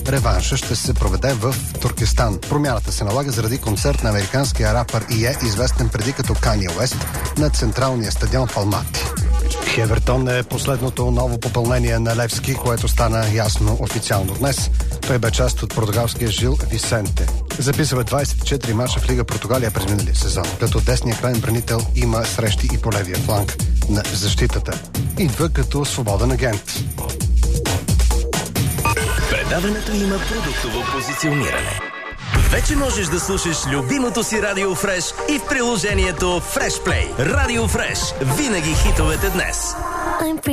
Реванша ще се проведе в Туркестан. Промяната се налага заради концерт на американския рапър Ие, известен преди като Кания Уест, на централния стадион в Алмати. Хевертон е последното ново попълнение на Левски, което стана ясно официално днес. Той бе част от португалския Жил Висенте. Записва 24 мача в Лига Португалия през миналия сезон, като десния крайен бранител има срещи и по левия фланг на защитата. Идва като свободен агент. Предаването има продуктово позициониране. Вече можеш да слушаш любимото си Радио Фреш и в приложението Фреш Плей. Радио Фреш. Винаги хитовете днес.